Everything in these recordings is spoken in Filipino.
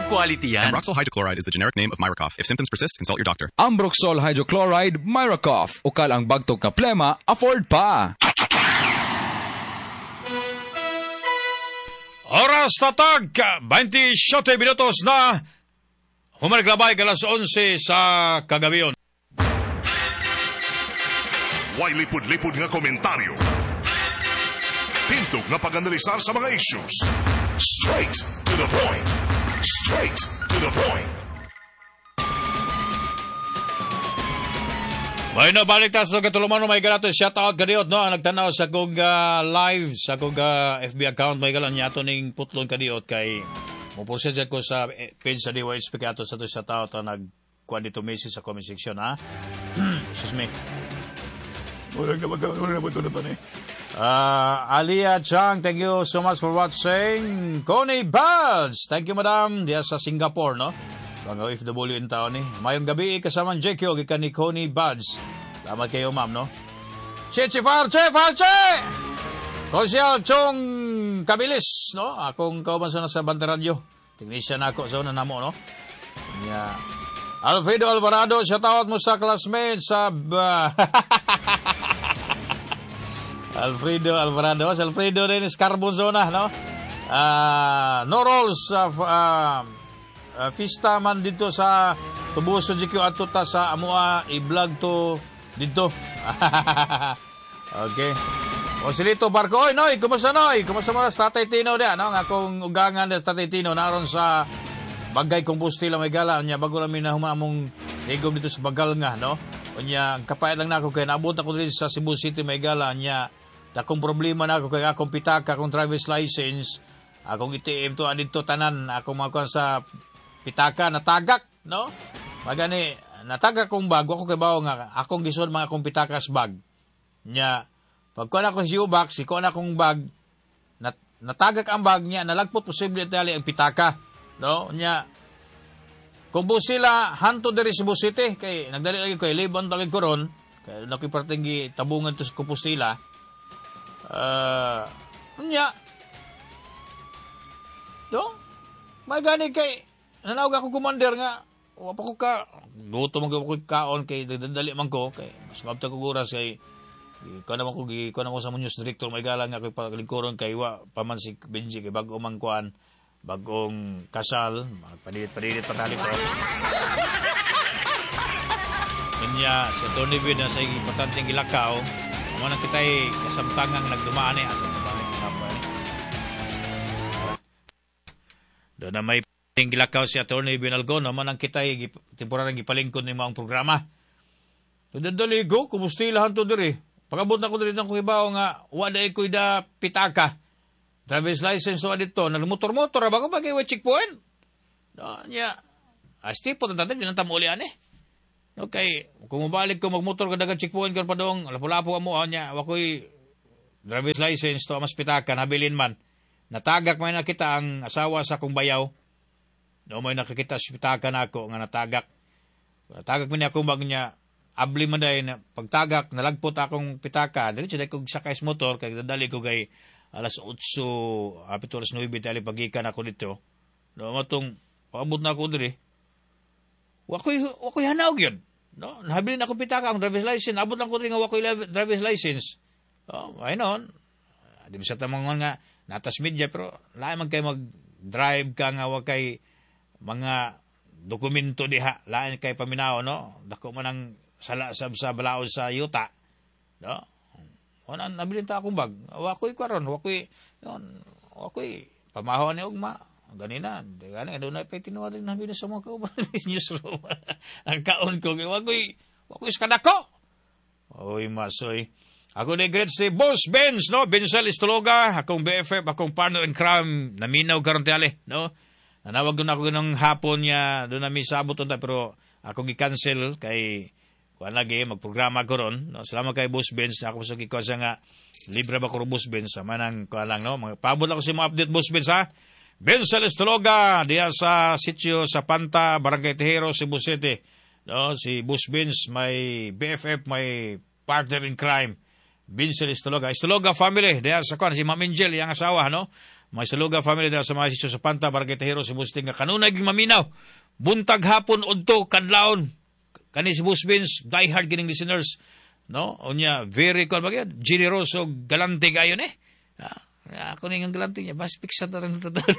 quality yan. Ambroxol hydrochloride is the generic name of Myracough. If symptoms persist, consult your doctor. Ambroxol hydrochloride, Myracough. Ukal ang bagtog ka plema, afford pa. Oras tatag, 27 minutos na. Humanaglabay alas 11 sa kagabiyon. Way lipod-lipod nga komentaryo. Tintog nga pag-analisar sa mga issues. Straight to the point. Straight to the point. May nabalik tayo sa katulumano, may galato shoutout kadiot, no? Ang nagtanaw sa kong live, sa kong FB account, may galan niya ito ning putlon kadiot kay muprosedyan ko sa page sa DYSP kato sa ito shoutout na nagkuhan dito message sa comment section, ha? Excuse me. Wala na ba ito na pa ni? Alia Chang, thank you so much for watching. Connie Buds, thank you madam, diya sa Singapore, no? Mga OFW in taon, Mayong gabi, kasamang Jekyo, gikan ni Connie Buds. Salamat kayo, ma'am, no? Chichi Farche! Konsyal Chong Kabilis, no? Akong kaumanso na sa Bandaradyo. Technician ako sa una namo, no? Yeah. Alfredo Alvarado, shoutout mo sa classmate sa... Alfredo Alvarado. Si Alfredo rin is Carbon Zona, no? Norols, Fista man dito sa Tubuso GQ at tuta sa Amua, i-vlog to dito. Okay. O silito Barco, oy, Noy, kumusta Noy? Kumusta mo sa Tatay Tino dia, no? Nga kong ugangan sa Tatay Tino, naroon sa Bagay Compostela may gala, nya bago namin na humamong ligom dito sa Bagal nga, no? Nya kapait lang nako kay naabot ako dito sa Cebu City may gala, nya dakong problema na ako kay akong pitaka, akong driver's license, akong ITM to adito tanan, akong makuha sa pitaka natagak, no? Magani natagak kong bag, ako kay bawo nga akong gisod mga akong pitakas bag. Nya pagkuha ako sa U-box, iko na akong bag, natagak ang bag niya, nalagpot posible tali ang pitaka. No, nya kung sila hanto diri sa Cebu City kay nagdali lagi kay Libon tawag ko ron kay nakipartinggi tabungan to sa Compostela. Nya do may gani kay nanawag ako commander nga wa pa ko ka gusto man ko kaon kay dadali man ko kay mas mabta ko oras kay ko naman ko sa news director may galang nga kay palingkoron kay wa paman si Benji kay bag-o man kuan bagong kasal, panilit patali ko. Kanya, sa Tony B na sa importanteng gilakaw, naman ang kita'y kasamtangang nagdumaan asang dumaan kasama doon na may pating gilakaw si Atty. Binalgo, naman ang kita'y temporarang gipalingkod ng mga programa. Doon daligo, kumusta ilahan to diri. Pagabot na ko diri ng kong ibaw nga, wala iko'y da pitaka. Driver's license so dito, nagmotor-motor, bago pag-iwa checkpoint. No, niya, asti po, tatay, dinantam uli ane. Okay, kung mabalik ko magmotor ka dagang checkpoint, ka pa doong, lapo-lapo mo, niya, wakoy driver's license to, mas pitaka, nabilin man. Natagak may nakita ang asawa sa kong bayaw. No, may nakikita sa pitaka na ako, nga natagak. Natagak mo niya akong bag niya, abli man dahil, na pagtagak, nalagpot akong pitaka, dali siya kong sakay sa motor, kaya dadali ko kay alas 8, apito alas 9, dali pagikan ako dito. No, matong, paabot na ako diri. Wakoy hanaog yun. No, nahabilin ako pitaka ang driver's license. Abot lang ko rin nga wakoy driver's license. No, ay noon. Di ba sa tamang nga, natas media, pero lahat man kayo mag-drive ka nga wakay mga dokumento diha. Lahat kayo paminaw, no? Dako man ang salasab sa balao sa yuta. No? Wala nabilin ta akong bag. Wakoy karon, wakoy pamahon ni ugma. Ganina, gani do na pay tinuod na binas sa mga kauban newsroom. Ang kaon ko wakoy skadako. Oy masoy. Ako ni great si Boss Benz, no? Benzal Istologa, akong BFF, akong partner in crime, naminaw karon tiali, no? Nanawag doon ako ng hapon niya, doon na may sabot unta, pero akong i-cancel kay kuan lagi magprograma ko ron, no? Salamat kay Boss Benz, ako sa kikosa nga libre ba ko Boss Benz, sama nang kuan lang, no? Pabot ako sa mga update Boss Benz, ha? Benzal Estologa diya sa sitio sa Panta, Barangay Tejero, Cebu City, no? Si Boss Benz may BFF, may partner in crime, Benzal Estologa family diya sa kuan si Ma'am Angel yang asawa, no? May saluga family dahil sa mga sityo sa Panta, Barangay Tahiro, si Busting nga kanunay maminaw. Buntag hapon udto kadlawon. Kani si Boss Vince, diehard kining listeners. No? Unya, very cool bagay. Generoso, galante gayon eh. Ako na yung galante niya. Bas, piksan na rin ito doon.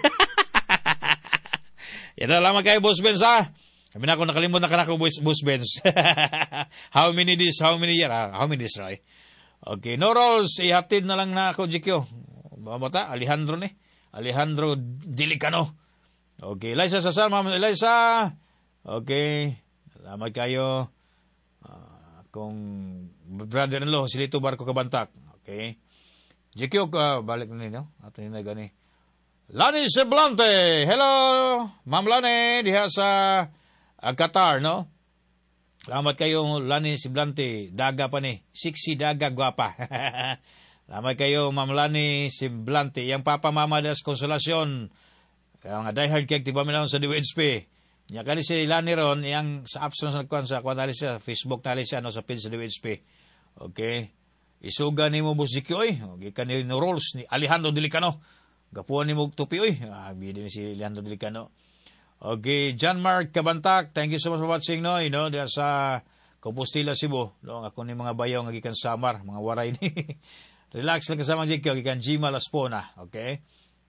Yan na lamang kayo, Boss Vince, ha? Sabi na ako, nakalimot na ka na ko, Boss Vince. How many days, how many years? How many days, right? Okay, no rolls, ihatid na lang na ako, Jikyo. Bamata, Alejandro ni. Alejandro Dilicano. Okay, Liza Sasal, Ma'am Liza. Okay, salamat kayo. Kung brother-in-law, si Lito Barco Kabantak. Okay. Jikyo, balik na ninyo. Ato nyo na gani. Lani Semblante. Hello, Ma'am Lani. Diha sa Qatar, no? Salamat kayo, Lani Semblante. Daga pa ni. Siksi daga, guwapa. Salamat kayo, Ma'am Lani Semblante. Yang Papa Mama das Konsolasyon. Kaya nga diehard kaya tiba minahon sa DWHP. Nya kali si Lani ron, yang sa apps na nagkuhan sa kuwan siya, Facebook tali siya, no, sa pin sa DWHP. Okay. Isuga ni mo, Boss Jiki, oy. Okay, kanil no rolls ni Alejandro Dilicano. Gapuan ni mo tupi, oy. Bidi ni si Alejandro Dilicano. Okay, John Mark Kabantak, thank you so much for watching, no, diya sa Compostela, Cebu. No, ako ni mga bayaw, ngagikan Samar, mga waray ni. Relax lang kasama, Jiki, ngagikan Jima Laspona, okay.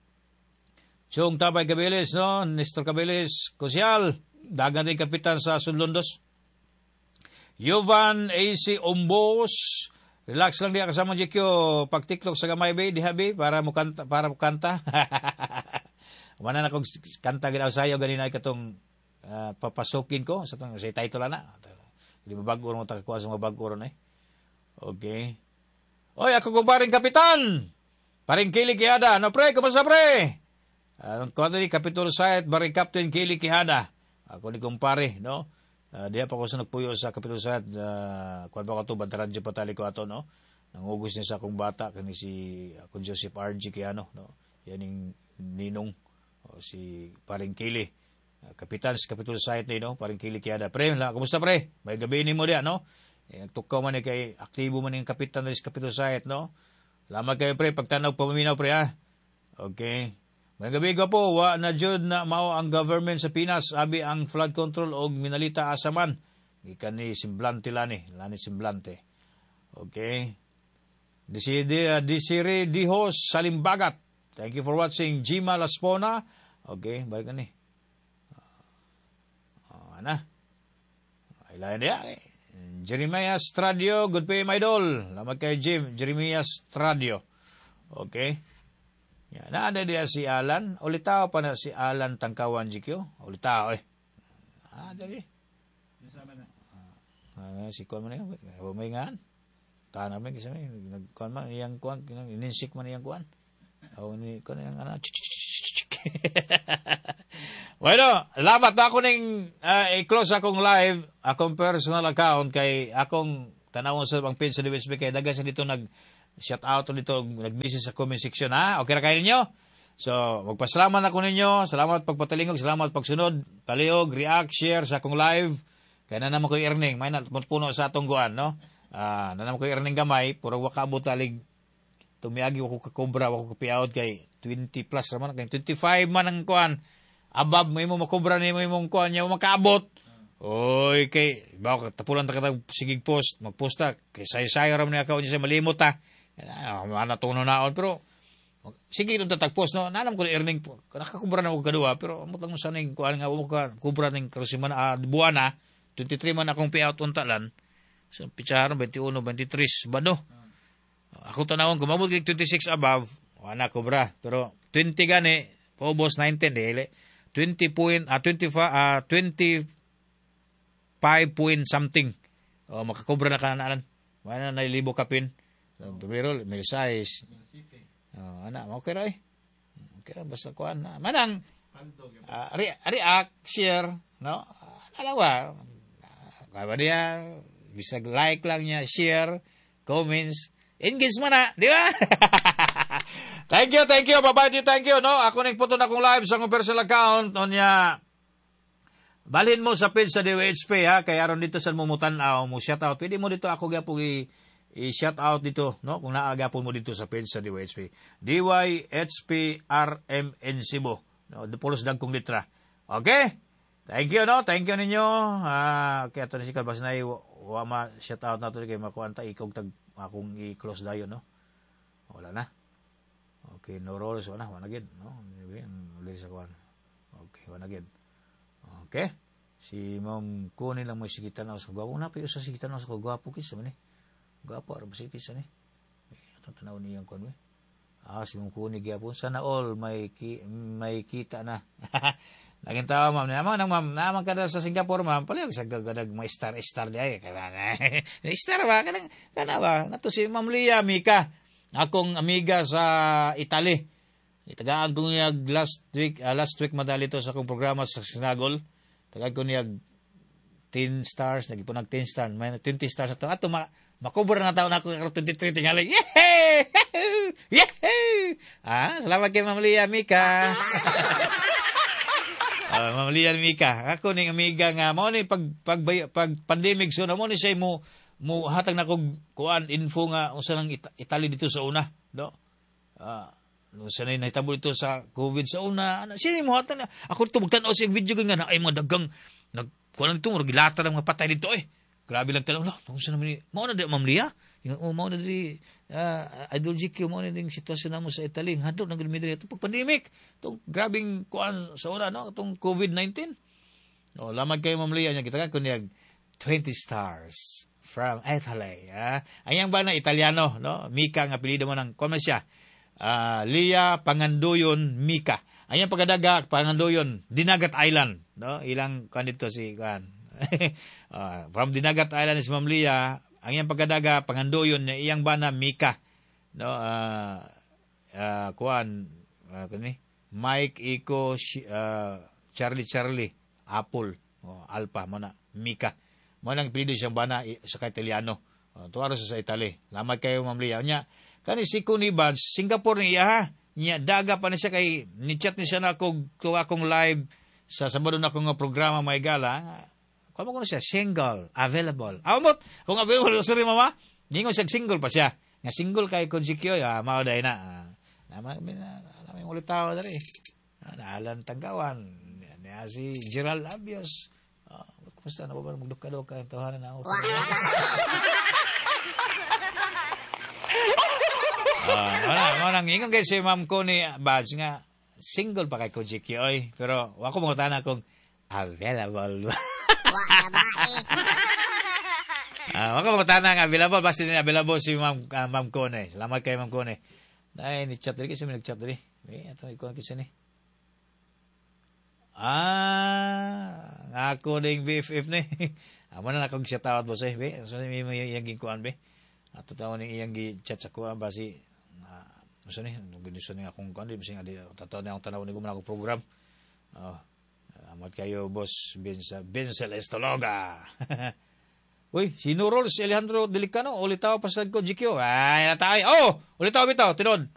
Chong Tabay Cabeles, no? Nestor Cabeles, Kusyal, dagan din kapitan sa Sunlondos. Yovan AC Ombos, relax lang diya kasama Jekyo, pag-tiktok sa gamay bay, dihabi, para mo kanta. Mana na kong kanta ginaw sayo, ganina ay katong papasukin ko, sa title na. Hindi mabago rin mo takakuha sa mabago rin eh. Okay. Oy, ako kumparing kapitan! Paring Kili Quijada, no pre, kumasa pre? Kuwari, Capitol Site, Barang Captain Kili Quijada. Ako ni kumpare, no? Diya pa ko sa nagpuyo sa Capitol Site, kuwan ba ko ito, bantaran dyan patali ko ato, no? Nangugos niya sa akong bata, kani si akong Joseph R.G. Kiano, no? Yan yung ninong, si Paring Kili. Kapitan sa Capitol Site ni, no? Paring Kili Quijada. Pre, kumusta pre? May gabi ni mo diya, no? Tukaw man kay aktibo man yung kapitan na sa Capitol Site, no? Salamat kayo pre, pagtanaw paminaw pre, ha? Okay. May gabi ka po, wa na jud na mao ang government sa Pinas, abi ang flood control og minalita asaman. Ikan ni Semblante Lani Semblante. Okay. Desire Dihos Salimbagat. Thank you for watching. Jima Laspona. Okay, balik na ni. Ana. Ilayan dia. Jeremiah Stradio, good pay my idol. Lamat kay Jim, Jeremiah Stradio. Okay. Yan, naada diya si Alan. Ulitao pa na si Alan Tangkawan Jikyo. Ulitao eh. Dali. Si Kuan man yan. May ngaan. Tahan namin kasi may. Nagkuan man. Iyang kuan. Ininsik man iyang kuan. Ni kuan yung ano. Bueno, lamat na ako ning i-close akong live. Akong personal account kay akong tanawon sa pang pin sa DWHP kay dagan sa dito shout out dito, nag-message sa comment section, ha? Okay na kayo ninyo? So, magpasalamat ako ninyo. Salamat pagpatalingog, salamat pagsunod, paliog, react, share sa akong live. Kaya na naman ko earning. May puno sa atong guan, no? Na naman ko earning gamay, puro wakabot talig. Tumiagi ako kakobra, ako kapiaot kay 20 plus naman. Kay 25 man ang kuan. Abab, may mo makobra ni mo yung kuan niya, makabot. Oy, kay, bawa, tapulan ta katang sigig post, magposta. Kay sayo-sayo ram niya account niya sa malimot, ha? Manatuno naon, pero sige nung tatagpos, no? Nanam ko na earning po. Nakakubra na ako kadua, pero amutang mo sanay kuhaan nga mo ka kubra ng karusiman buwan na 23 man akong payout untalan. So, pitsaharan 21, 23 ba, no? Ako tanawang kumabot kay 26 above, wala kubra. Pero 20 gani, paubos 19 dili. 25 point something. Makakubra na kanaan. Wala na libo kapin. Pero may size. Anak, okay ra eh. Okay, basta kuan na. Manang react, share, no? Alawa. Kaya dia bisa like lang niya, share, comments, engage mo na, di ba? Thank you. Bye-bye, thank you, no? Ako ning puto na kong live sa akong personal account onya. Balhin mo sa page sa DWHP, ha? Kaya ron dito sa mumutan mo shout out. Pwede mo dito ako gapo i-shout out dito, no? Kung naagapon mo dito sa page sa DYHP. DYHP-RMN Cebu. No? Pulos dagkong litra. Okay? Thank you, no? Thank you ninyo. Okay, ito na si Kalbas na wama shout out na ito kay makuanta ikog tag akong i-close dayo, no? Wala na. Okay, no rolls, wala gid, no? Uli sa kuan. Okay, wala gid. Okay? Si Ma'am Kunin lang mo sigitan na sa gwapo. Na pa sa sigitan na sa gwapo kisa man eh. Gwapo, arab si kisa ni. Atong tanaw niyang kuan we. Si Ma'am Kunin gyapon sana all may kita na. Naging tawa, ma'am. Naman ka sa Singapore, ma'am. Palayag sa gadag may star di ay. Star ba? Kana ba? Nato si Ma'am Lia Mika. Akong amiga sa Italy. Itagaan ko niya last week madali to sa akong programa sa Sinagol. Tagaan ko niya 10 stars. Nagipon 10 stars. May 20 stars ato. Ato, makubura na taon ako 23 tingali. Yehey! Yehey! Salamat kay Ma'am Lia Mika. Ma'am Lian Mika, ako ning amiga nga mo ni pag pandemic so na mo ni say mo hatag na kog kuan info nga unsa nang Italy dito sa una, no? Unsa nay nahitabo dito sa COVID sa una. Sino mo hatag na ako tumugtan-aw sa video nga na ay mga dagang nagkuan nito murag gilata ng mga patay dito eh. Grabe lang tanaw. Unsa naman ni mo na di Ma'am Lia? Mo na di Idol GQ mo na ding sitwasyon namo sa Italy hadto nang gumidre ito pag pandemic itong grabing kuan sa una no itong COVID-19 lamang kay Ma'am Lia nya kita kun niya 20 stars from Italy ayang ba na Italiano no Mika nga apelyido mo nang kuan man siya Lia Pangandoyon Mika ayang pagadaga Pangandoyon Dinagat Island no ilang kuan dito si kuan from Dinagat Island is Ma'am Lia. Ang iyang pagkadaga, Pangandoyon, na iyang bana, Mika. No, Mike, Iko, Charlie, Apple, Alpha, mana, Mika. Mo nang pilido siyang bana sa Italiano. Tuwaro sa Italy. Lamad kayo, Ma'am Lia. Nya, kani si Connie Vance, Singapore niya, ha? Nya, daga pa na siya kay, ni-chat niya siya na akong live sa Sabado na akong programa, may gala. Kamo ko siya, single, available. Amot, kung available, sorry mama, ningon siya single pa siya. Nga single kay Konsikyo, mauday na. Namin ulit tao na rin. Naalan Tanggawan. Si Gerald Abios. Kumusta na ba magduka-duka yung tawanan na ako? Manang ingon kay si Ma'am Connie Badge nga, single pa kay Konsikyo. Pero, wako mga tanan kung available. Maka matana nga available basta ni available si Ma'am Kone. Salamat kay Ma'am Kone. Ay ni chat diri kasi may nag-chat diri. Ato iko kisa ni. Ako ding BFF ni. Amo na nakog siya tawad boss be. So may iyang gikuan be. Ato tawon ning iyang gi-chat sa kuan basi so ni gusto ni akong kuan di bising adi tataw na akong tanaw ni gumana akong program. Amat kayo, boss Vincel Estologa. Uy, si Nurol, si Alejandro Delicano, ulitaw pasad ko, GQ. Ay, natay. Ulitaw bitaw, tinod.